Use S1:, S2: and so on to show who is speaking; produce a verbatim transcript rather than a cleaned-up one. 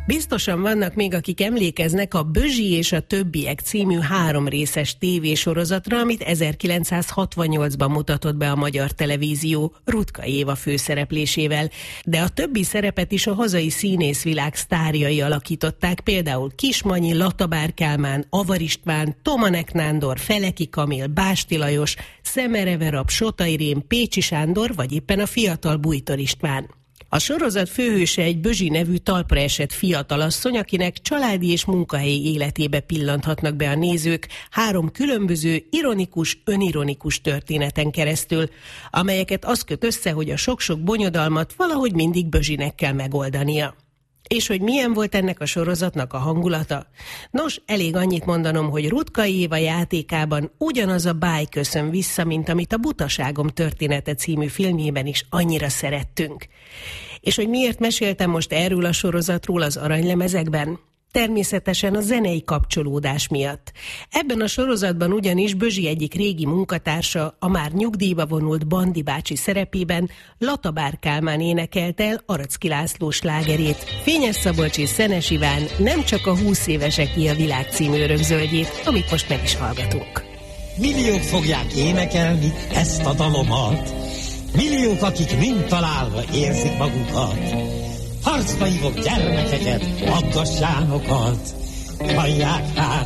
S1: Biztosan vannak még, akik emlékeznek a Bözsi és a többiek című három részes tévésorozatra, amit ezerkilencszázhatvannyolcban mutatott be a Magyar Televízió Rutka Éva főszereplésével. De a többi szerepet is a hazai színészvilág sztárjai alakították, például Kismanyi, Latabár Kálmán, Avar István, Tomanek Nándor, Feleki Kamil, Básti Lajos, Szemere Verab, Sota Irén, Pécsi Sándor, vagy éppen a fiatal Bújtor István. A sorozat főhőse egy Bözsi nevű talpra esett fiatalasszony, akinek családi és munkahelyi életébe pillanthatnak be a nézők három különböző, ironikus, önironikus történeten keresztül, amelyeket az köt össze, hogy a sok-sok bonyodalmat valahogy mindig Bözsinek kell megoldania. És hogy milyen volt ennek a sorozatnak a hangulata? Nos, elég annyit mondanom, hogy Rutka Éva játékában ugyanaz a báj köszön vissza, mint amit a Butaságom története című filmjében is annyira szerettünk. És hogy miért meséltem most erről a sorozatról az Aranylemezekben? Természetesen a zenei kapcsolódás miatt. Ebben a sorozatban ugyanis Bözsi egyik régi munkatársa, a már nyugdíjba vonult Bandi bácsi szerepében Latabár Kálmán énekelt el Aracki László slágerét. Fényes Szabolcs és Szenes Iván Nem csak a húsz éveseké a világ című örökzöldjét, amit most meg is hallgatunk.
S2: Milliók fogják énekelni ezt a dalomat, milliók, akik mind találva érzik magukat. Harcba hívok gyermekeket, aggassánokat, hallják hát,